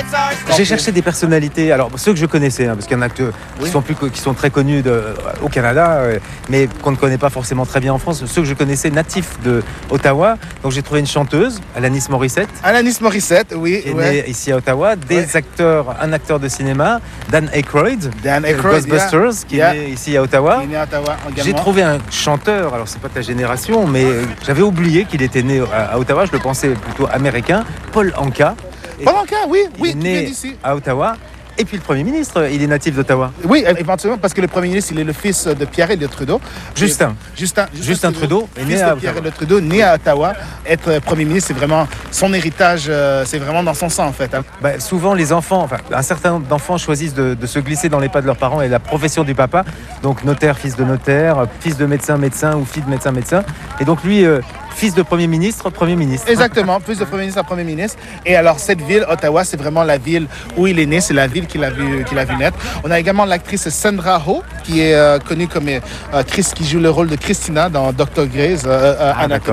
J'ai cherché des personnalités, alors ceux que je connaissais, parce qu'il y en a qui sont très connus au Canada, mais qu'on ne connaît pas forcément très bien en France. Ceux que je connaissais natifs de Ottawa. Donc j'ai trouvé une chanteuse, Alanis Morissette. Alanis Morissette, oui. Qui est née ici à Ottawa. Un acteur de cinéma, Dan Aykroyd. Ghostbusters, qui est né ici à Ottawa. Qui est né à Ottawa également. J'ai trouvé un chanteur, alors c'est pas de ta génération, mais j'avais oublié qu'il était né à Ottawa, je le pensais plutôt américain, Paul Anka. Paul Anka, oui, il est né à Ottawa. Et puis le Premier ministre, il est natif d'Ottawa. Oui, éventuellement, parce que le Premier ministre, il est le fils de Pierre-Éliott Trudeau. Justin Trudeau est né à Ottawa. Pierre-Éliott Trudeau, né à Ottawa. Être Premier ministre, c'est vraiment son héritage, c'est vraiment dans son sang, en fait. Souvent, les enfants, un certain nombre d'enfants choisissent de se glisser dans les pas de leurs parents et la profession du papa. Donc notaire, fils de notaire, fils de médecin, médecin, ou fille de médecin, médecin. Et donc lui... fils de Premier ministre, Premier ministre. Exactement, fils de Premier ministre à Premier ministre. Et alors, cette ville, Ottawa, c'est vraiment la ville où il est né, c'est la ville qu'il a vu naître. On a également l'actrice Sandra Oh, qui est connue comme qui joue le rôle de Christina dans Dr. Grey's Anatomy.